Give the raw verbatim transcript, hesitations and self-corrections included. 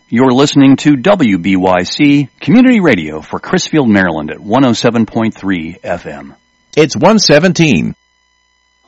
You're listening to W B Y C Community Radio for Crisfield, Maryland at one oh seven point three F M. It's one seventeen.